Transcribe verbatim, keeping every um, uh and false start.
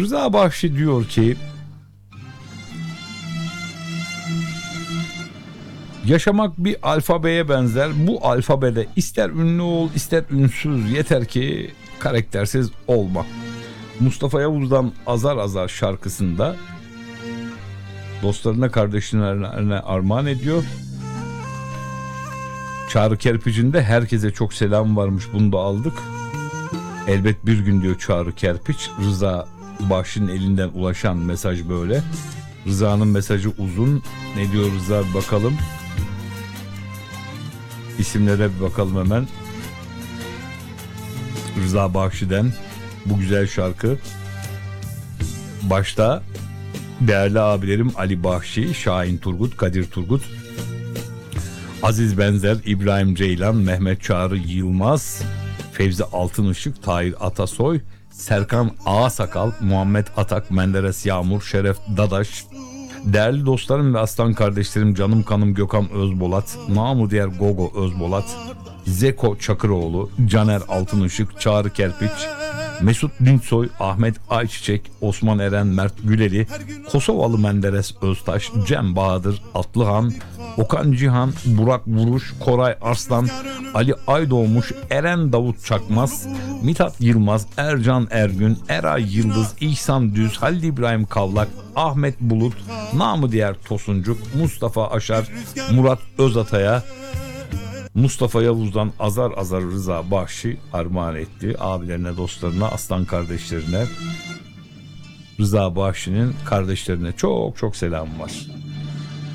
Rıza Bahşi diyor ki, yaşamak bir alfabeye benzer. Bu alfabede ister ünlü ol ister ünsüz, yeter ki karaktersiz olma. Mustafa Yavuz'dan Azar Azar şarkısında dostlarına, kardeşlerine armağan ediyor. Çağrı Kerpiç'in de herkese çok selam varmış, bunu da aldık. Elbet bir gün diyor Çağrı Kerpiç. Rıza Bahşi'nin elinden ulaşan mesaj böyle. Rıza'nın mesajı uzun. Ne diyor Rıza, bir bakalım. İsimlere bir bakalım hemen. Rıza Bahşi'den bu güzel şarkı. Başta değerli abilerim Ali Bahşi, Şahin Turgut, Kadir Turgut, Aziz Benzer, İbrahim Ceylan, Mehmet Çağrı Yılmaz, Fevzi Altınışık, Tahir Atasoy, Serkan Ağasakal, Muhammed Atak, Menderes Yağmur, Şeref Dadaş, değerli dostlarım ve aslan kardeşlerim canım kanım Gökhan Özbolat, namı diğer Gogo Özbolat, Zeko Çakıroğlu, Caner Altınışık, Çağrı Kerpiç, Mesut Dinçsoy, Ahmet Ayçiçek, Osman Eren, Mert Güleli, Kosovalı Menderes Öztaş, Cem Bahadır, Atlıhan, Okan Cihan, Burak Vuruş, Koray Arslan, Ali Aydoğmuş, Eren Davut Çakmaz, Mithat Yılmaz, Ercan Ergün, Eray Yıldız, İhsan Düz, Halil İbrahim Kavlak, Ahmet Bulut, namı diğer Tosuncuk, Mustafa Aşar, Murat Özatay'a Mustafa Yavuz'dan Azar Azar Rıza Bahşi armağan etti. Abilerine, dostlarına, aslan kardeşlerine, Rıza Bahşi'nin kardeşlerine çok çok selam var.